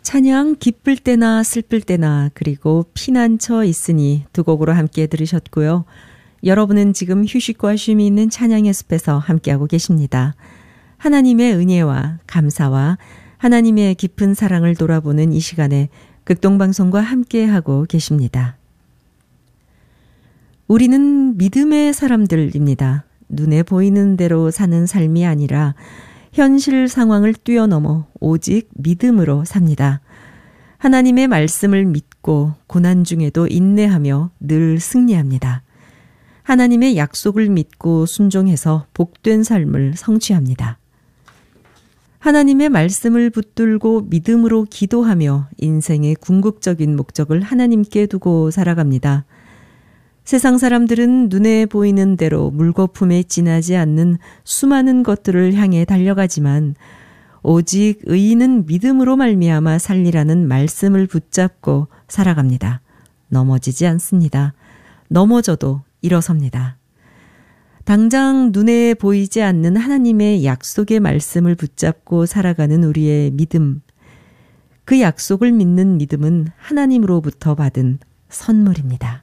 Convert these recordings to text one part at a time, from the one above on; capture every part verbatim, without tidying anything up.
찬양 기쁠 때나 슬플 때나 그리고 피난처 있으니 두 곡으로 함께 들으셨고요. 여러분은 지금 휴식과 쉼이 있는 찬양의 숲에서 함께하고 계십니다. 하나님의 은혜와 감사와 하나님의 깊은 사랑을 돌아보는 이 시간에 극동방송과 함께하고 계십니다. 우리는 믿음의 사람들입니다. 눈에 보이는 대로 사는 삶이 아니라 현실 상황을 뛰어넘어 오직 믿음으로 삽니다. 하나님의 말씀을 믿고 고난 중에도 인내하며 늘 승리합니다. 하나님의 약속을 믿고 순종해서 복된 삶을 성취합니다. 하나님의 말씀을 붙들고 믿음으로 기도하며 인생의 궁극적인 목적을 하나님께 두고 살아갑니다. 세상 사람들은 눈에 보이는 대로 물거품에 지나지 않는 수많은 것들을 향해 달려가지만 오직 의인은 믿음으로 말미암아 살리라는 말씀을 붙잡고 살아갑니다. 넘어지지 않습니다. 넘어져도 일어섭니다. 당장 눈에 보이지 않는 하나님의 약속의 말씀을 붙잡고 살아가는 우리의 믿음. 그 약속을 믿는 믿음은 하나님으로부터 받은 선물입니다.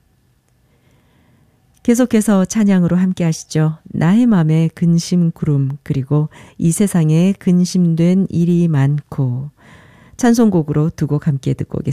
계속해서 찬양으로 함께 하시죠. 나의 맘에 근심 구름 그리고 이 세상에 근심된 일이 많고 찬송곡으로 두 곡 함께 듣고 오겠습니다.